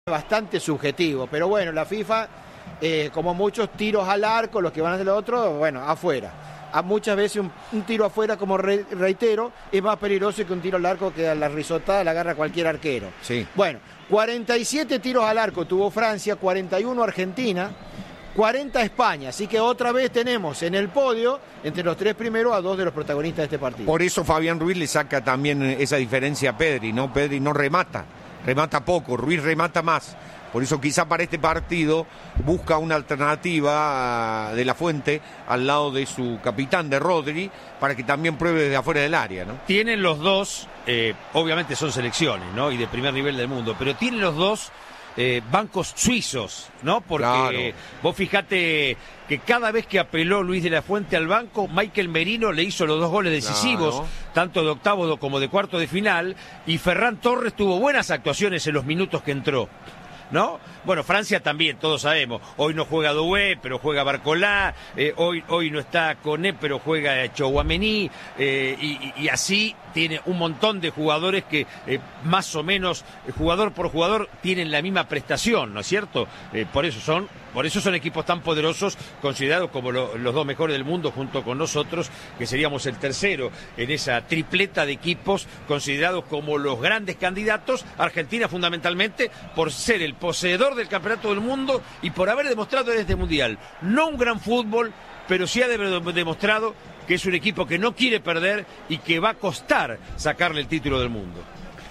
bastante subjetivo, pero bueno, la FIFA, como muchos tiros al arco, los que van a hacer los otros, bueno, afuera. Muchas veces un tiro afuera, como reitero, es más peligroso que un tiro al arco que a la risotada la agarra cualquier arquero. Sí. Bueno, 47 tiros al arco tuvo Francia, 41 Argentina, 40 España, así que otra vez tenemos en el podio, entre los tres primeros, a dos de los protagonistas de este partido. Por eso Fabián Ruiz le saca también esa diferencia a Pedri, ¿no? Pedri no remata poco, Ruiz remata más. Por eso quizá para este partido busca una alternativa de La Fuente al lado de su capitán, de Rodri, para que también pruebe desde afuera del área, ¿no? Tienen los dos, obviamente son selecciones, ¿no? Y de primer nivel del mundo, pero tienen los dos bancos suizos, ¿no? Porque claro. Vos fijate que cada vez que apeló Luis de la Fuente al banco, Michael Merino le hizo los 2 goles decisivos, claro, tanto de octavo como de cuarto de final, y Ferran Torres tuvo buenas actuaciones en los minutos que entró, ¿no? Bueno, Francia también, todos sabemos. Hoy no juega Doué, pero juega Barcolá. Hoy no está Koné, pero juega Tchouaméni. Y así tiene un montón de jugadores que más o menos, jugador por jugador, tienen la misma prestación, ¿no es cierto? Por eso son equipos tan poderosos, considerados como los dos mejores del mundo junto con nosotros, que seríamos el tercero en esa tripleta de equipos considerados como los grandes candidatos. Argentina fundamentalmente por ser el poseedor del campeonato del mundo y por haber demostrado en este mundial no un gran fútbol, pero sí ha demostrado que es un equipo que no quiere perder y que va a costar sacarle el título del mundo.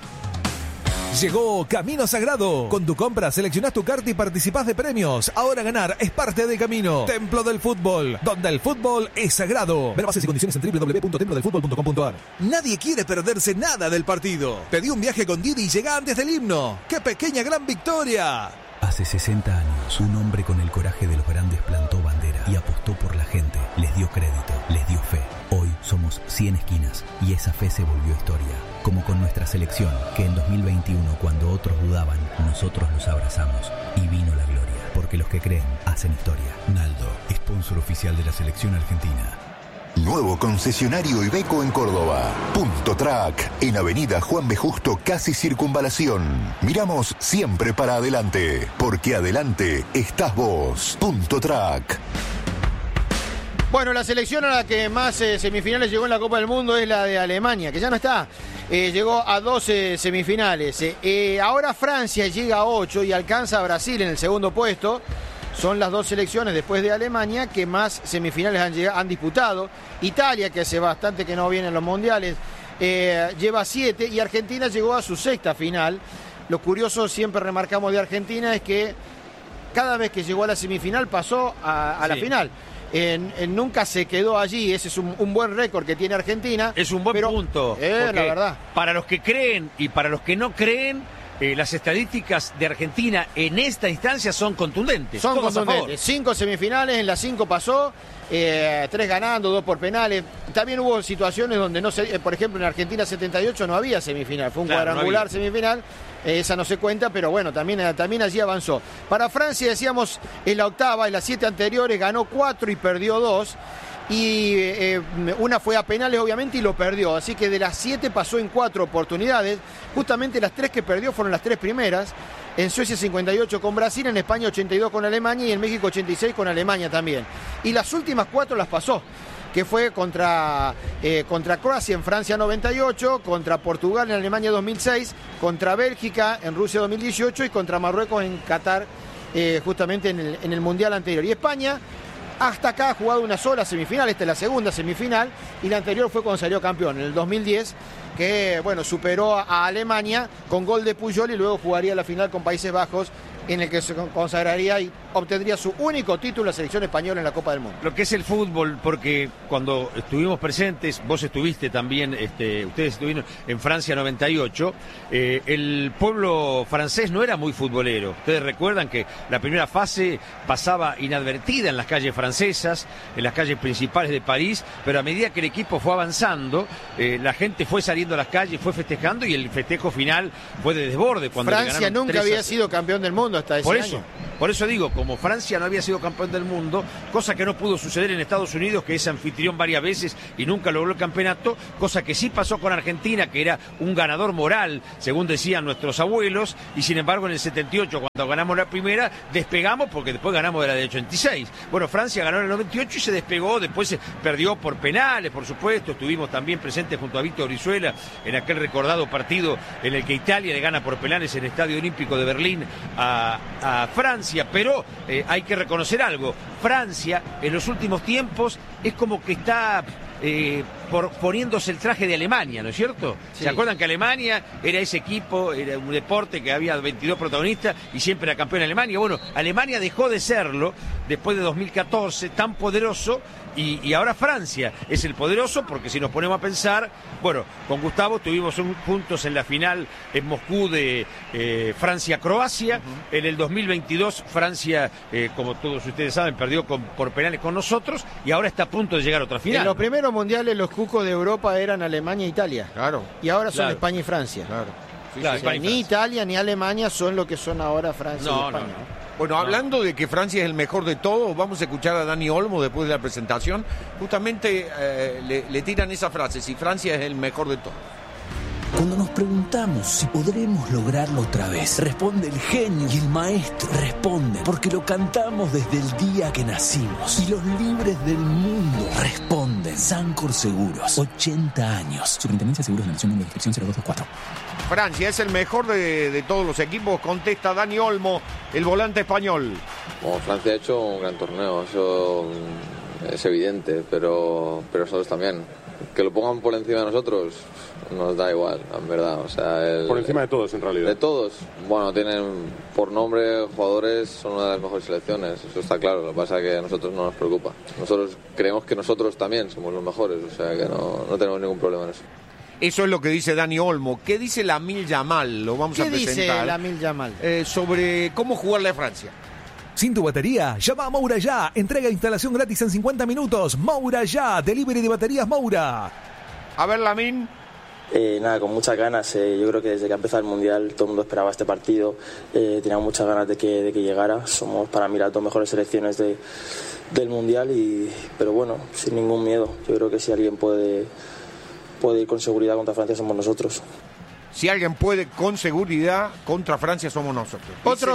Llegó Camino Sagrado. Con tu compra seleccionás tu carta y participás de premios. Ahora ganar es parte del camino. Templo del Fútbol, donde el fútbol es sagrado. Ver bases y condiciones en www.templodelfutbol.com.ar. Nadie quiere perderse nada del partido. Pedí un viaje con Didi y llega antes del himno. ¡Qué pequeña gran victoria! Hace 60 años, un hombre con el coraje de los grandes plantó bandera y apostó por la gente. Les dio crédito, les dio fe. Hoy somos 100 esquinas y esa fe se volvió historia. Como con nuestra selección, que en 2021, cuando otros dudaban, nosotros los abrazamos y vino la gloria. Porque los que creen hacen historia. Naldo, sponsor oficial de la selección argentina. Nuevo concesionario Iveco en Córdoba. Punto Track, en Avenida Juan B. Justo, casi Circunvalación. Miramos siempre para adelante, porque adelante estás vos. Punto Track. Bueno, la selección a la que más semifinales llegó en la Copa del Mundo es la de Alemania, que ya no está. Llegó a 12 semifinales. Ahora Francia llega a 8 y alcanza a Brasil en el segundo puesto. Son las dos selecciones después de Alemania que más semifinales han disputado. Italia, que hace bastante que no viene en los mundiales, lleva 7 y Argentina llegó a su sexta final. Lo curioso, siempre remarcamos de Argentina, es que cada vez que llegó a la semifinal pasó a la final. Nunca se quedó allí. Ese es un buen récord que tiene Argentina. Es un buen punto. La verdad. Para los que creen y para los que no creen, las estadísticas de Argentina en esta instancia son contundentes. Son contundentes. 5 semifinales, en las 5 pasó, 3 ganando, 2 por penales. También hubo situaciones donde no se, por ejemplo en Argentina 78 no había semifinal, fue un cuadrangular semifinal. Esa no se cuenta, pero bueno, también allí avanzó. Para Francia, decíamos, en la octava, en las 7 anteriores, ganó 4 y perdió 2. Y una fue a penales, obviamente, y lo perdió. Así que de las 7 pasó en 4 oportunidades. Justamente las 3 que perdió fueron las 3 primeras. En Suecia 58 con Brasil, en España 82 con Alemania y en México 86 con Alemania también. Y las últimas 4 las pasó, que fue contra Croacia en Francia 98, contra Portugal en Alemania 2006, contra Bélgica en Rusia 2018 y contra Marruecos en Qatar, justamente en el Mundial anterior. Y España hasta acá ha jugado una sola semifinal, esta es la segunda semifinal, y la anterior fue cuando salió campeón, en el 2010, que bueno, superó a Alemania con gol de Puyol y luego jugaría la final con Países Bajos, en el que se consagraría y obtendría su único título la selección española en la Copa del Mundo. Lo que es el fútbol, porque cuando estuvimos presentes, vos estuviste también, ustedes estuvieron en Francia 98, el pueblo francés no era muy futbolero. Ustedes recuerdan que la primera fase pasaba inadvertida en las calles francesas, en las calles principales de París, pero a medida que el equipo fue avanzando, la gente fue saliendo a las calles, fue festejando y el festejo final fue de desborde. Cuando Francia nunca había sido campeón del mundo hasta ese año. Por eso digo, como Francia no había sido campeón del mundo, cosa que no pudo suceder en Estados Unidos, que es anfitrión varias veces y nunca logró el campeonato, cosa que sí pasó con Argentina, que era un ganador moral, según decían nuestros abuelos, y sin embargo en el 78, cuando ganamos la primera, despegamos porque después ganamos de la de 86. Bueno, Francia ganó en el 98 y se despegó, después se perdió por penales, por supuesto, estuvimos también presentes junto a Víctor Brizuela en aquel recordado partido en el que Italia le gana por penales en el Estadio Olímpico de Berlín a Francia, pero hay que reconocer algo, Francia en los últimos tiempos es como que está poniéndose el traje de Alemania, ¿no es cierto? Sí. ¿Se acuerdan que Alemania era ese equipo, era un deporte que había 22 protagonistas y siempre era campeón en Alemania? Bueno, Alemania dejó de serlo después de 2014, tan poderoso, y ahora Francia es el poderoso, porque si nos ponemos a pensar, bueno, con Gustavo estuvimos juntos en la final en Moscú de Francia-Croacia, en el 2022 Francia, como todos ustedes saben, perdió por penales con nosotros, y ahora está a punto de llegar a otra final. En los primeros mundiales los cucos de Europa eran Alemania e Italia. Claro. Y ahora son España y Francia. Claro. Sí, claro, o sea, ni Italia ni Alemania son lo que son ahora Francia y España. No. Bueno, hablando de que Francia es el mejor de todos, vamos a escuchar a Dani Olmo después de la presentación. Justamente le tiran esa frase, si Francia es el mejor de todos. Cuando nos preguntamos si podremos lograrlo otra vez, responde el genio y el maestro. Responde porque lo cantamos desde el día que nacimos. Y los libres del mundo responden. Sancor Seguros, 80 años. Superintendencia de Seguros de la Nación, número de inscripción 0224. Francia es el mejor de todos los equipos, contesta Dani Olmo, el volante español. Bueno, Francia ha hecho un gran torneo, eso es evidente, pero nosotros también. Que lo pongan por encima de nosotros nos da igual, en verdad. O sea, por encima de todos, en realidad. De todos. Bueno, tienen por nombre jugadores, son una de las mejores selecciones, eso está claro. Lo que pasa es que a nosotros no nos preocupa. Nosotros creemos que nosotros también somos los mejores, o sea que no tenemos ningún problema en eso. Eso es lo que dice Dani Olmo. ¿Qué dice Lamine Yamal? Lo vamos a presentar. ¿Qué dice Lamine Yamal? Sobre cómo jugarle a Francia. ¿Sin tu batería? Llama a Moura Ya. Entrega e instalación gratis en 50 minutos. Moura Ya. Delivery de baterías Moura. A ver, Lamine. Nada, con muchas ganas. Yo creo que desde que ha empezado el Mundial todo el mundo esperaba este partido. Tenía muchas ganas de que llegara. Somos para mí las dos mejores selecciones del Mundial. Pero bueno, sin ningún miedo. Yo creo que si alguien puede ir con seguridad contra Francia somos nosotros. Si alguien puede con seguridad contra Francia somos nosotros. Otro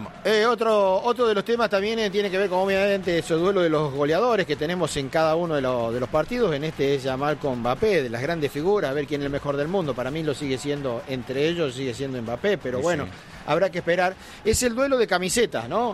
de los temas también tiene que ver con obviamente ese duelo de los goleadores que tenemos en cada uno de los partidos. En este es Yamal con Mbappé, de las grandes figuras, a ver quién es el mejor del mundo. Para mí lo sigue siendo, entre ellos sigue siendo Mbappé, pero bueno, habrá que esperar. Es el duelo de camisetas, ¿no?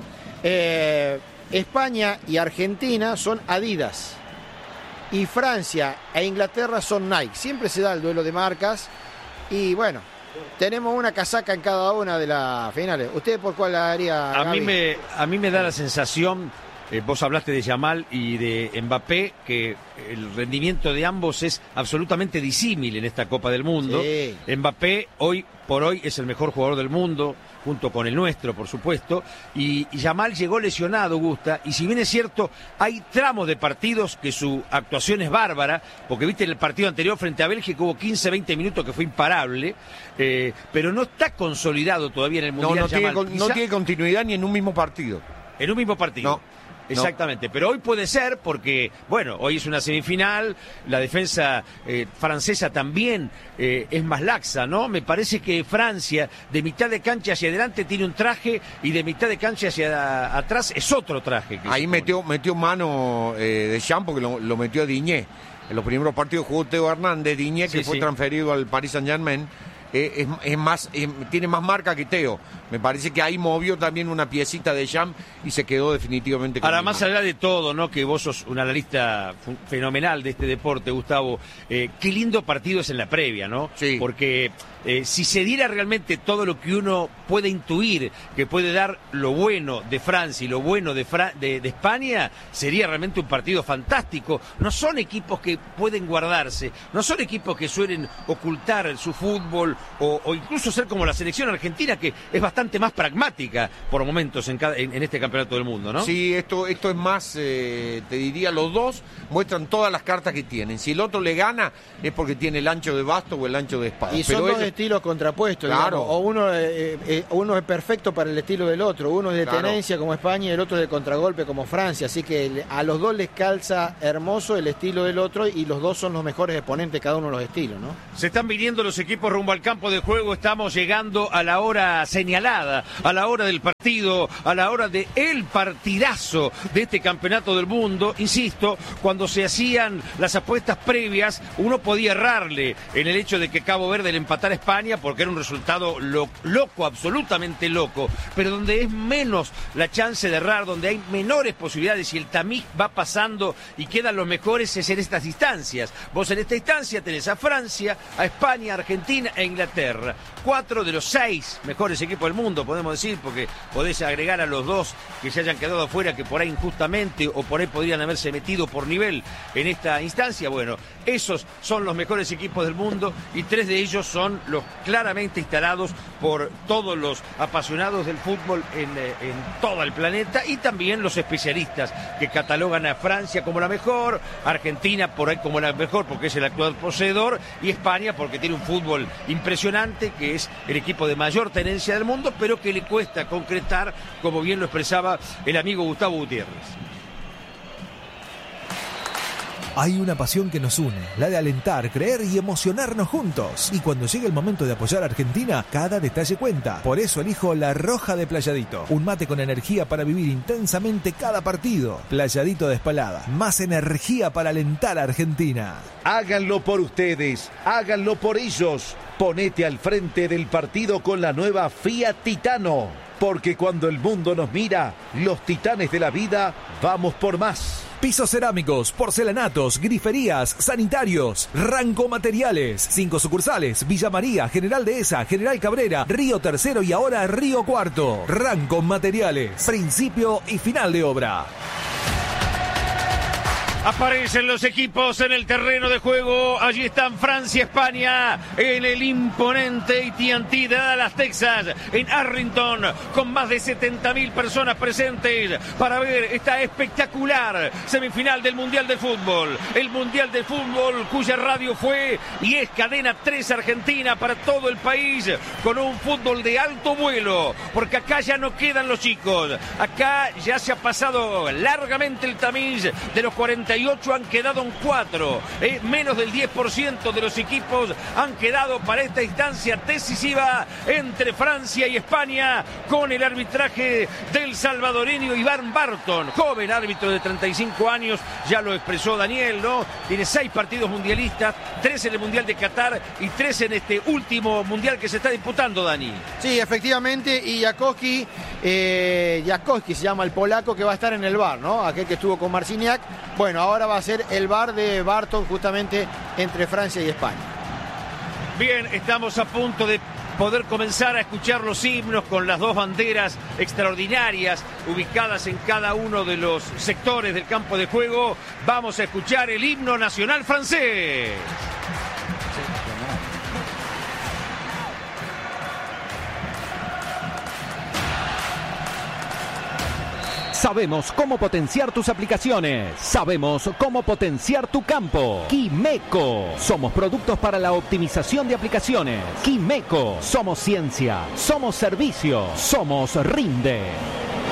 España y Argentina son Adidas y Francia e Inglaterra son Nike. Siempre se da el duelo de marcas. Y bueno, tenemos una casaca en cada una de las finales. ¿Usted por cuál la haría? A mí me da la sensación, vos hablaste de Yamal y de Mbappé, que el rendimiento de ambos es absolutamente disímil en esta Copa del Mundo. Sí. Mbappé hoy por hoy es el mejor jugador del mundo, junto con el nuestro, por supuesto, y Yamal llegó lesionado, Gusta, y si bien es cierto, hay tramos de partidos que su actuación es bárbara, porque viste en el partido anterior frente a Bélgica hubo 15-20 minutos que fue imparable, pero no está consolidado todavía en el Mundial. No tiene continuidad ni en un mismo partido. En un mismo partido. No. Exactamente, pero hoy puede ser porque, bueno, hoy es una semifinal, la defensa francesa también es más laxa, ¿no? Me parece que Francia, de mitad de cancha hacia adelante, tiene un traje y de mitad de cancha hacia atrás es otro traje. Ahí metió mano Deschamps porque lo metió a Digne. En los primeros partidos jugó Teo Hernández, Digne, que fue transferido al Paris Saint-Germain. Tiene más marca que Teo. Me parece que ahí movió también una piecita de Jam y se quedó definitivamente con Ahora, más allá de todo, ¿no? Que vos sos un analista fenomenal de este deporte, Gustavo. Qué lindo partido es en la previa, ¿no? Sí. Porque si se diera realmente todo lo que uno puede intuir, que puede dar lo bueno de Francia y lo bueno de España, sería realmente un partido fantástico. No son equipos que pueden guardarse, no son equipos que suelen ocultar su fútbol o incluso ser como la selección argentina, que es bastante más pragmática por momentos en este campeonato del mundo, ¿no? Sí, esto es más, te diría, los dos muestran todas las cartas que tienen. Si el otro le gana es porque tiene el ancho de basto o el ancho de espada. Y son dos estilos contrapuestos, claro. Digamos. O uno es perfecto para el estilo del otro, uno es de tenencia como España y el otro es de contragolpe como Francia, así que a los dos les calza hermoso el estilo del otro y los dos son los mejores exponentes cada uno de los estilos, ¿no? Se están viniendo los equipos rumbo al campo de juego, estamos llegando a la hora señalada, a la hora del partido, a la hora de el partidazo de este campeonato del mundo. Insisto, cuando se hacían las apuestas previas, uno podía errarle en el hecho de que Cabo Verde le empatara a España porque era un resultado loco, absolutamente loco, pero donde es menos la chance de errar, donde hay menores posibilidades y el tamiz va pasando y quedan los mejores es en estas instancias. Vos en esta instancia tenés a Francia, a España, Argentina e Inglaterra. 4 de los 6 mejores equipos del mundo, podemos decir, porque podés agregar a los 2 que se hayan quedado afuera, que por ahí injustamente o por ahí podrían haberse metido por nivel en esta instancia. Bueno, esos son los mejores equipos del mundo y 3 de ellos son los claramente instalados por todos los apasionados del fútbol en todo el planeta y también los especialistas que catalogan a Francia como la mejor, Argentina por ahí como la mejor porque es el actual poseedor y España porque tiene un fútbol impresionante, que es el equipo de mayor tenencia del mundo, pero que le cuesta concretar, como bien lo expresaba el amigo Gustavo Gutiérrez. Hay una pasión que nos une, la de alentar, creer y emocionarnos juntos. Y cuando llegue el momento de apoyar a Argentina, cada detalle cuenta. Por eso elijo La Roja de Playadito. Un mate con energía para vivir intensamente cada partido. Playadito de Espalada. Más energía para alentar a Argentina. Háganlo por ustedes, háganlo por ellos. Ponete al frente del partido con la nueva Fiat Titano. Porque cuando el mundo nos mira, los titanes de la vida, vamos por más. Pisos cerámicos, porcelanatos, griferías, sanitarios, Ranco Materiales. 5 sucursales, Villa María, General Dehesa, General Cabrera, Río Tercero y ahora Río Cuarto. Ranco Materiales, principio y final de obra. Aparecen los equipos en el terreno de juego. Allí están Francia y España en el imponente AT&T de Dallas, Texas, en Arlington, con más de 70.000 personas presentes para ver esta espectacular semifinal del Mundial de Fútbol. El Mundial de Fútbol cuya radio fue y es Cadena 3 Argentina para todo el país, con un fútbol de alto vuelo, porque acá ya no quedan los chicos. Acá ya se ha pasado largamente el tamiz de los 48, han quedado en 4. Menos del 10% de los equipos han quedado para esta instancia decisiva entre Francia y España, con el arbitraje del salvadoreño Iván Barton, joven árbitro de 35 años, ya lo expresó Daniel, ¿no? Tiene 6 partidos mundialistas, 3 en el Mundial de Qatar y 3 en este último Mundial que se está disputando, Dani. Sí, efectivamente, y Jankowski se llama el polaco que va a estar en el VAR, ¿no? Aquel que estuvo con Marciniak. Bueno, ahora va a ser el VAR de Barton justamente entre Francia y España. Bien, estamos a punto de poder comenzar a escuchar los himnos con las 2 banderas extraordinarias ubicadas en cada uno de los sectores del campo de juego. Vamos a escuchar el himno nacional francés. Sabemos cómo potenciar tus aplicaciones. Sabemos cómo potenciar tu campo. Quimeco. Somos productos para la optimización de aplicaciones. Quimeco. Somos ciencia. Somos servicio. Somos Rinde.